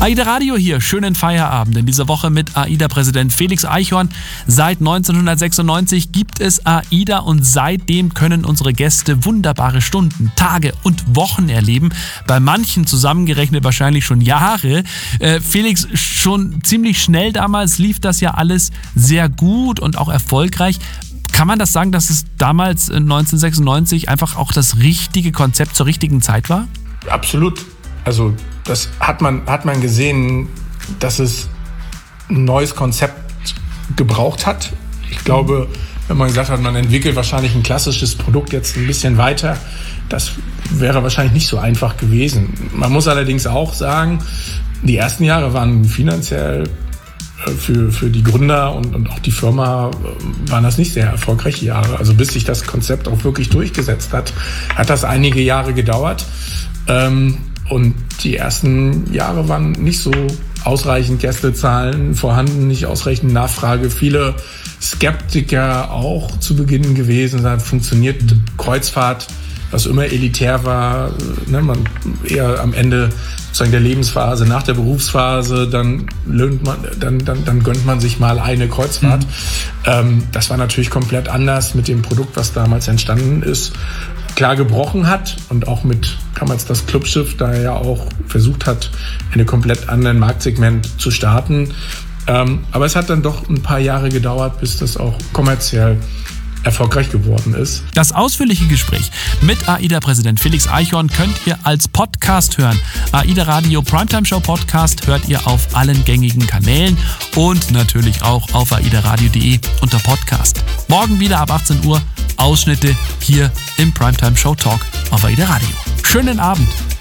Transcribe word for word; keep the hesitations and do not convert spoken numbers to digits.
AIDA Radio hier, schönen Feierabend. In dieser Woche mit AIDA-Präsident Felix Eichhorn. Seit neunzehnhundertsechsundneunzig gibt es AIDA und seitdem können unsere Gäste wunderbare Stunden, Tage und Wochen erleben. Bei manchen zusammengerechnet wahrscheinlich schon Jahre. Äh, Felix, schon ziemlich schnell damals lief das ja alles sehr gut und auch erfolgreich. Kann man das sagen, dass es damals neunzehnhundertsechsundneunzig einfach auch das richtige Konzept zur richtigen Zeit war? Absolut. Also das hat man, hat man gesehen, dass es ein neues Konzept gebraucht hat. Ich glaube, wenn man gesagt hat, man entwickelt wahrscheinlich ein klassisches Produkt jetzt ein bisschen weiter, das wäre wahrscheinlich nicht so einfach gewesen. Man muss allerdings auch sagen, die ersten Jahre waren finanziell für, für die Gründer und, und auch die Firma waren das nicht sehr erfolgreiche Jahre. Also bis sich das Konzept auch wirklich durchgesetzt hat, hat das einige Jahre gedauert. Ähm, Und die ersten Jahre waren nicht so ausreichend Gästezahlen vorhanden, nicht ausreichend Nachfrage. Viele Skeptiker auch zu Beginn gewesen. Da funktioniert Kreuzfahrt, was immer elitär war, ne, man eher am Ende sozusagen der Lebensphase, nach der Berufsphase, dann löhnt man, dann, dann, dann gönnt man sich mal eine Kreuzfahrt. Mhm. Ähm, das war natürlich komplett anders mit dem Produkt, was damals entstanden ist. Klar gebrochen hat und auch mit damals das Clubschiff, da er ja auch versucht hat, in einem komplett anderen Marktsegment zu starten. Ähm, aber es hat dann doch ein paar Jahre gedauert, bis das auch kommerziell erfolgreich geworden ist. Das ausführliche Gespräch mit AIDA-Präsident Felix Eichhorn könnt ihr als Podcast hören. AIDA Radio Primetime Show Podcast hört ihr auf allen gängigen Kanälen und natürlich auch auf aidaradio punkt de unter Podcast. Morgen wieder ab achtzehn Uhr Ausschnitte hier im Primetime Show Talk auf AIDA Radio. Schönen Abend.